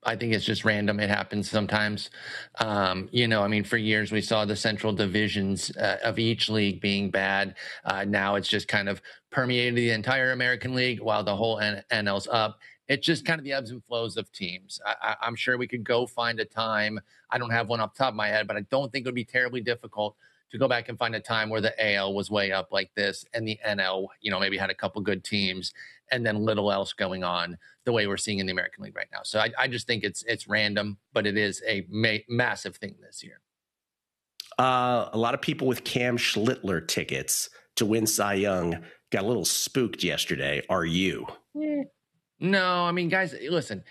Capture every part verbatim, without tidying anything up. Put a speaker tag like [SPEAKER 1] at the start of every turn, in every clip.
[SPEAKER 1] I think it's just random. It happens sometimes. Um, you know, I mean, for years we saw the central divisions uh, of each league being bad. Uh, now it's just kind of permeated the entire American League while the whole N- NL's up. It's just kind of the ebbs and flows of teams. I, I, I'm sure we could go find a time. I don't have one off the top of my head, but I don't think it would be terribly difficult to go back and find a time where the A L was way up like this and the N L, you know, maybe had a couple good teams and then little else going on the way we're seeing in the American League right now. So I, I just think it's it's random, but it is a ma- massive thing this year.
[SPEAKER 2] Uh, a lot of people with Cam Schlittler tickets to win Cy Young got a little spooked yesterday. Are you?
[SPEAKER 1] No, I mean, guys, listen,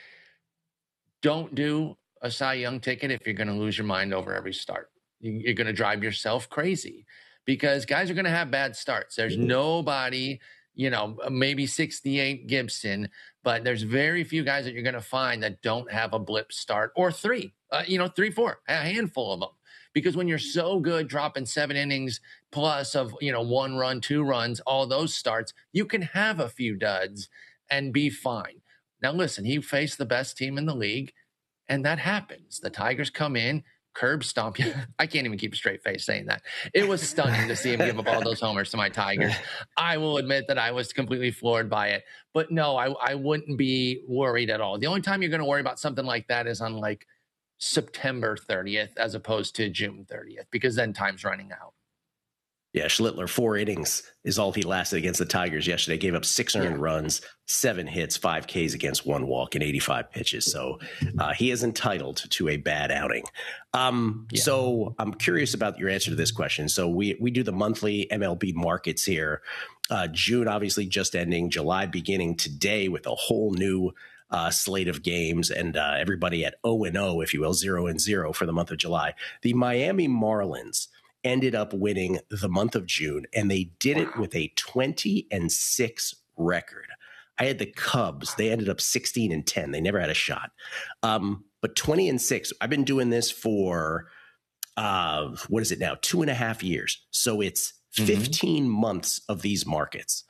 [SPEAKER 1] don't do a Cy Young ticket if you're going to lose your mind over every start. You're going to drive yourself crazy because guys are going to have bad starts. There's nobody, you know, maybe sixty-eight Gibson, but there's very few guys that you're going to find that don't have a blip start or three, uh, you know, three, four, a handful of them. Because when you're so good, dropping seven innings plus of, you know, one run, two runs, all those starts, you can have a few duds and be fine. Now, listen, he faced the best team in the league, and that happens. The Tigers come in, curb stomp you. I can't even keep a straight face saying that. It was stunning to see him give up all those homers to my Tigers. I will admit that I was completely floored by it. But no, I, I wouldn't be worried at all. The only time you're going to worry about something like that is on like September thirtieth as opposed to June thirtieth, because then time's running out.
[SPEAKER 2] Yeah, Schlittler, four innings is all he lasted against the Tigers yesterday. Gave up six earned yeah. runs, seven hits, five Ks against one walk, and eighty-five pitches. So uh, he is entitled to a bad outing. Um, yeah. So I'm curious about your answer to this question. So we we do the monthly M L B markets here. Uh, June obviously just ending, July beginning today with a whole new uh, slate of games, and uh, everybody at oh and oh, if you will, zero and zero for the month of July. The Miami Marlins ended up winning the month of June, and they did wow. it with a twenty and six record. I had the Cubs. They ended up sixteen and ten. They never had a shot. Um, but twenty and six, I've been doing this for, uh, what is it now? Two and a half years. So it's fifteen mm-hmm. months of these markets.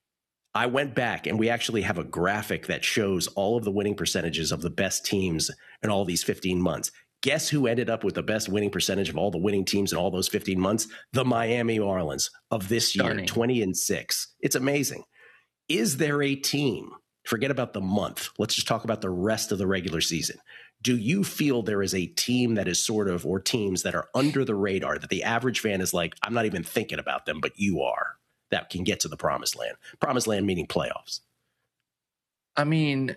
[SPEAKER 2] I went back, and we actually have a graphic that shows all of the winning percentages of the best teams in all these fifteen months. Guess who ended up with the best winning percentage of all the winning teams in all those fifteen months? The Miami Marlins of this year, Darning. twenty and six. It's amazing. Is there a team? Forget about the month. Let's just talk about the rest of the regular season. Do you feel there is a team that is sort of, or teams that are under the radar that the average fan is like, I'm not even thinking about them, but you are, that can get to the promised land? Promised land meaning playoffs.
[SPEAKER 1] I mean,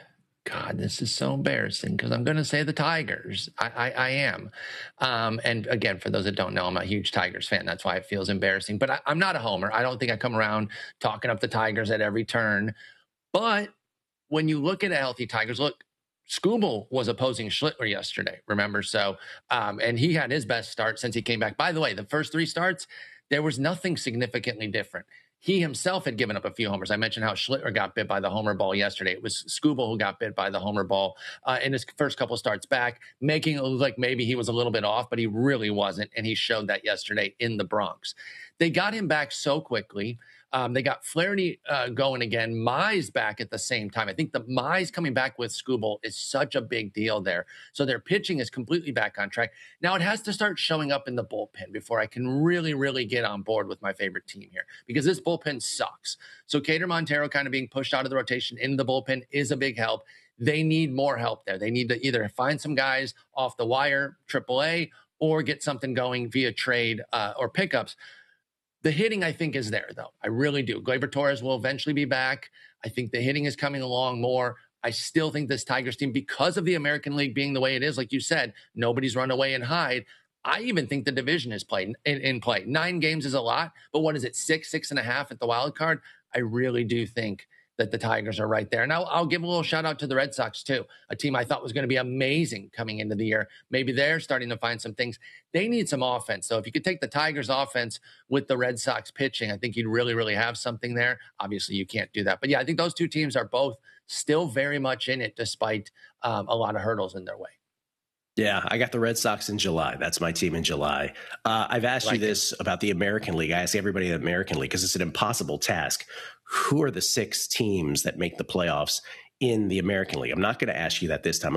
[SPEAKER 1] God, this is so embarrassing because I'm going to say the Tigers. I, I, I am. Um, and again, for those that don't know, I'm a huge Tigers fan. That's why it feels embarrassing. But I, I'm not a homer. I don't think I come around talking up the Tigers at every turn. But when you look at a healthy Tigers, look, Skubal was opposing Schlittler yesterday, remember? So, um, and he had his best start since he came back. By the way, the first three starts, there was nothing significantly different. He himself had given up a few homers. I mentioned how Schlittler got bit by the homer ball yesterday. It was Skubal who got bit by the homer ball uh, in his first couple starts back, making it look like maybe he was a little bit off, but he really wasn't, and he showed that yesterday in the Bronx. They got him back so quickly. Um, they got Flaherty uh, going again. Mize back at the same time. I think the Mize coming back with Skubal is such a big deal there. So their pitching is completely back on track. Now it has to start showing up in the bullpen before I can really, really get on board with my favorite team here, because this bullpen sucks. So Cater Montero kind of being pushed out of the rotation into the bullpen is a big help. They need more help there. They need to either find some guys off the wire, triple A, or get something going via trade uh, or pickups. The hitting, I think, is there, though. I really do. Gleyber Torres will eventually be back. I think the hitting is coming along more. I still think this Tigers team, because of the American League being the way it is, like you said, nobody's run away and hide. I even think the division is played in, in play. Nine games is a lot, but what is it, six, six and a half at the wild card? I really do think that the Tigers are right there. And I'll, I'll give a little shout out to the Red Sox too, a team I thought was going to be amazing coming into the year. Maybe they're starting to find some things. They need some offense. So if you could take the Tigers offense with the Red Sox pitching, I think you'd really, really have something there. Obviously you can't do that. But yeah, I think those two teams are both still very much in it despite um, a lot of hurdles in their way.
[SPEAKER 2] Yeah, I got the Red Sox in July. That's my team in July. Uh, I've asked like you this it. about the American League. I ask everybody in the American League because it's an impossible task. Who are the six teams that make the playoffs in the American League? I'm not going to ask you that this time.